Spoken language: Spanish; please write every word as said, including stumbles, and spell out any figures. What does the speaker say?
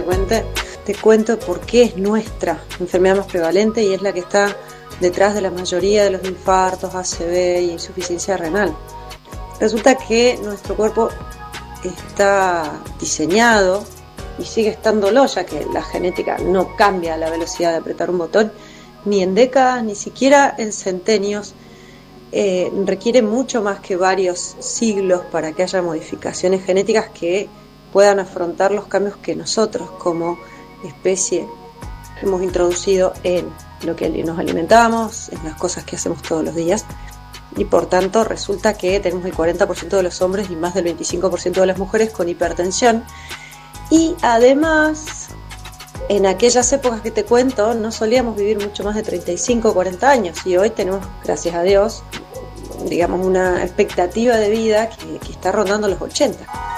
Te, te cuento por qué es nuestra enfermedad más prevalente y es la que está detrás de la mayoría de los infartos, A C V y insuficiencia renal. Resulta que nuestro cuerpo está diseñado y sigue estándolo, ya que la genética no cambia a la velocidad de apretar un botón, ni en décadas, ni siquiera en centenios. Eh, requiere mucho más que varios siglos para que haya modificaciones genéticas que puedan afrontar los cambios que nosotros como especie hemos introducido en lo que nos alimentamos, en las cosas que hacemos todos los días, y por tanto resulta que tenemos el cuarenta por ciento de los hombres y más del veinticinco por ciento de las mujeres con hipertensión. Y además, en aquellas épocas que te cuento, no solíamos vivir mucho más de treinta y cinco o cuarenta años, y hoy tenemos, gracias a Dios, digamos, una expectativa de vida que, que está rondando los ochenta.